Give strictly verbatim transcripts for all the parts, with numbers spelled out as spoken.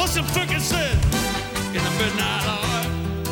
some frankincense in the midnight hour.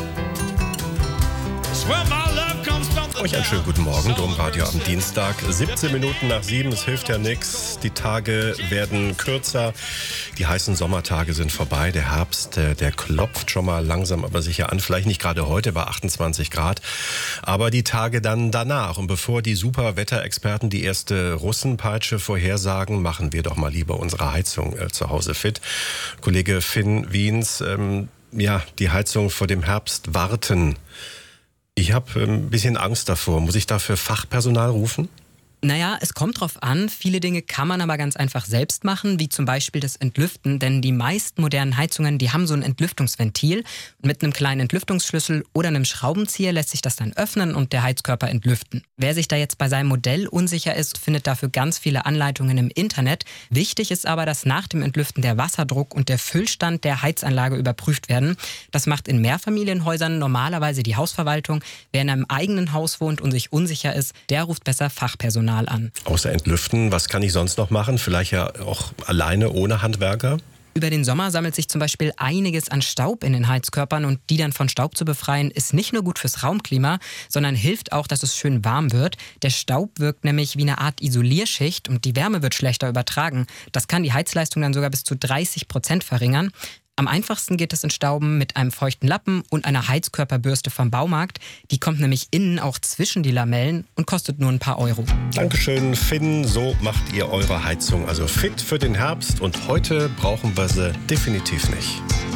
It's where my love comes from. Euch einen schönen guten Morgen, Domradio am Dienstag, siebzehn Minuten nach sieben, es hilft ja nichts, die Tage werden kürzer, die heißen Sommertage sind vorbei, der Herbst, der, der klopft schon mal langsam aber sicher an, vielleicht nicht gerade heute bei achtundzwanzig Grad, aber die Tage dann danach. Und bevor die Superwetterexperten die erste Russenpeitsche vorhersagen, machen wir doch mal lieber unsere Heizung äh, zu Hause fit. Kollege Finn Wiens, ähm, ja, die Heizung vor dem Herbst warten. Ich habe ein bisschen Angst davor. Muss ich dafür Fachpersonal rufen? Naja, es kommt drauf an. Viele Dinge kann man aber ganz einfach selbst machen, wie zum Beispiel das Entlüften. Denn die meisten modernen Heizungen, die haben so ein Entlüftungsventil. Und mit einem kleinen Entlüftungsschlüssel oder einem Schraubenzieher lässt sich das dann öffnen und der Heizkörper entlüften. Wer sich da jetzt bei seinem Modell unsicher ist, findet dafür ganz viele Anleitungen im Internet. Wichtig ist aber, dass nach dem Entlüften der Wasserdruck und der Füllstand der Heizanlage überprüft werden. Das macht in Mehrfamilienhäusern normalerweise die Hausverwaltung. Wer in einem eigenen Haus wohnt und sich unsicher ist, der ruft besser Fachpersonal an. Außer entlüften, was kann ich sonst noch machen? Vielleicht ja auch alleine ohne Handwerker? Über den Sommer sammelt sich zum Beispiel einiges an Staub in den Heizkörpern und die dann von Staub zu befreien, ist nicht nur gut fürs Raumklima, sondern hilft auch, dass es schön warm wird. Der Staub wirkt nämlich wie eine Art Isolierschicht und die Wärme wird schlechter übertragen. Das kann die Heizleistung dann sogar bis zu dreißig Prozent verringern. Am einfachsten geht es Entstauben mit einem feuchten Lappen und einer Heizkörperbürste vom Baumarkt. Die kommt nämlich innen auch zwischen die Lamellen und kostet nur ein paar Euro. Dankeschön, Finn. So macht ihr eure Heizung also fit für den Herbst. Und heute brauchen wir sie definitiv nicht.